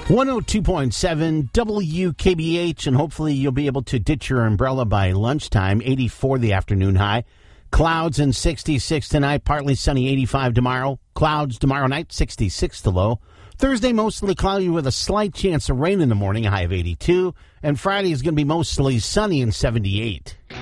102.7 WKBH, and hopefully you'll be able to ditch your umbrella by lunchtime. 84 the afternoon high. Clouds and 66 tonight. Partly sunny, 85 tomorrow. Clouds tomorrow night, 66 the low. Thursday, mostly cloudy with a slight chance of rain in the morning, a high of 82. And Friday is going to be mostly sunny and 78.